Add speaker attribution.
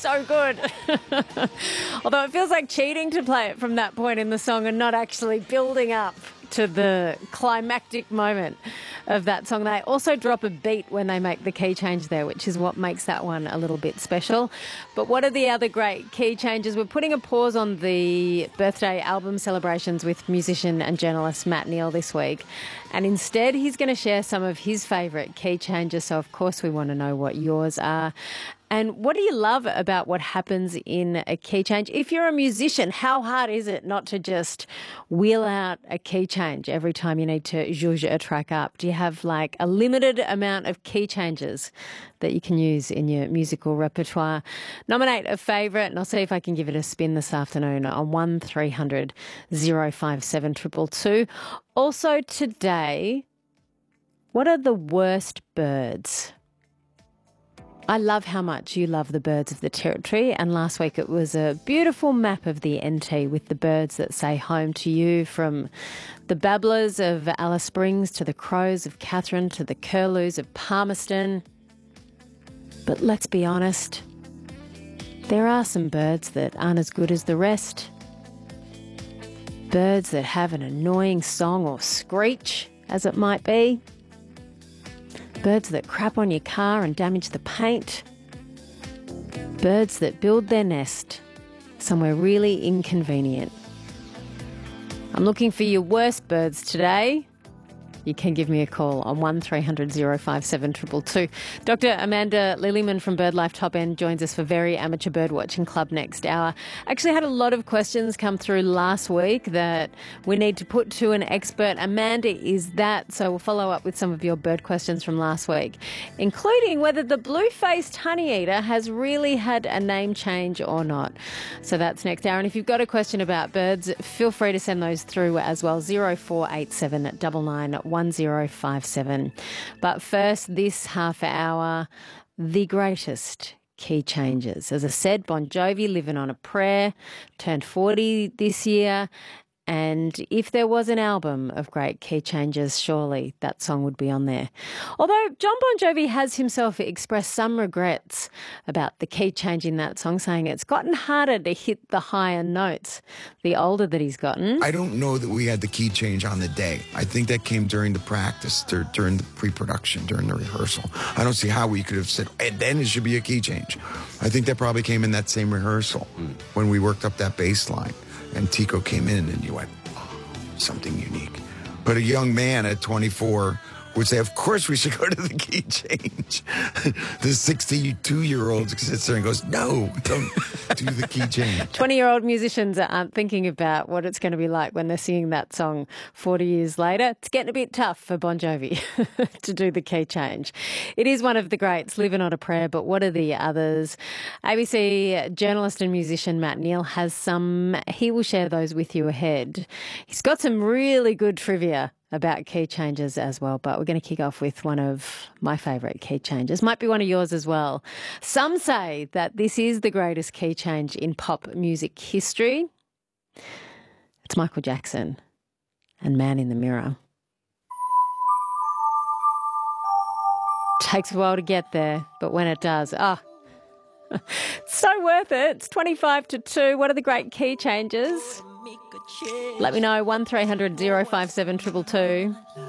Speaker 1: so good. Although it feels like cheating to play it from that point in the song and not actually building up to the climactic moment of that song. They also drop a beat when they make the key change there, which is what makes that one a little bit special. But what are the other great key changes? We're putting a pause on the birthday album celebrations with musician and journalist Matt Neal this week. And instead, he's going to share some of his favourite key changes. So, of course, we want to know what yours are. And what do you love about what happens in a key change? If you're a musician, how hard is it not to just wheel out a key change every time you need to zhuzh a track up? Do you have like a limited amount of key changes that you can use in your musical repertoire? Nominate a favourite and I'll see if I can give it a spin this afternoon on 1300 057 222. Also today, what are the worst birds? I love how much you love the birds of the Territory, and last week it was a beautiful map of the NT with the birds that say home to you, from the babblers of Alice Springs to the crows of Katherine to the curlews of Palmerston. But let's be honest, there are some birds that aren't as good as the rest. Birds that have an annoying song or screech, as it might be. Birds that crap on your car and damage the paint. Birds that build their nest somewhere really inconvenient. I'm looking for your worst birds today. You can give me a call on 1300 057 222. Dr. Amanda Lillyman from BirdLife Top End joins us for Very Amateur Birdwatching Club next hour. Actually had a lot of questions come through last week that we need to put to an expert. Amanda is that, so we'll follow up with some of your bird questions from last week, including whether the blue-faced honeyeater has really had a name change or not. So that's next hour. And if you've got a question about birds, feel free to send those through as well, 0487 99 1057. But first, this half hour, the greatest key changes. As I said, Bon Jovi, Living on a Prayer, turned 40 this year. And if there was an album of great key changes, surely that song would be on there. Although John Bon Jovi has himself expressed some regrets about the key change in that song, saying it's gotten harder to hit the higher notes the older that he's gotten.
Speaker 2: I don't know that we had the key change on the day. I think that came during the practice, during the pre-production, during the rehearsal. I don't see how we could have said, and then it should be a key change. I think that probably came in that same rehearsal when we worked up that bass line. And Tico came in and you went, oh, something unique. But a young man at 24 would say, of course we should go to the key change. The 62-year-old sits there and goes, no, don't do the key change.
Speaker 1: 20-year-old musicians aren't thinking about what it's going to be like when they're singing that song 40 years later. It's getting a bit tough for Bon Jovi to do the key change. It is one of the greats, Living on a Prayer, but what are the others? ABC journalist and musician Matt Neal has some. He will share those with you ahead. He's got some really good trivia about key changes as well, but we're going to kick off with one of my favourite key changes. Might be one of yours as well. Some say that this is the greatest key change in pop music history. It's Michael Jackson and Man in the Mirror. Takes a while to get there, but when it does, it's so worth it. It's 25 to 2. What are the great key changes? Let me know, 1300 057 222.